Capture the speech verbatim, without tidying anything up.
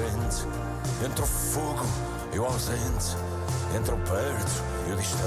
diferente. Entre o fogo e o ausente, entre o perto e o distante.